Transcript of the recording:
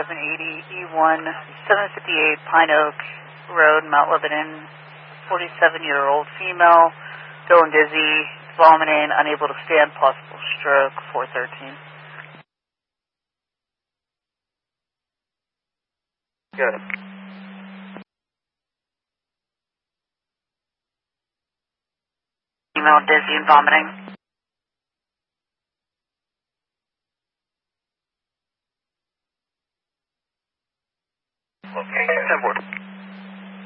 E1, 758 Pine Oak Road, Mount Lebanon, 47-year-old female, feeling dizzy, vomiting, unable to stand, possible stroke, 413. Good. Female dizzy and vomiting. Location 10-4.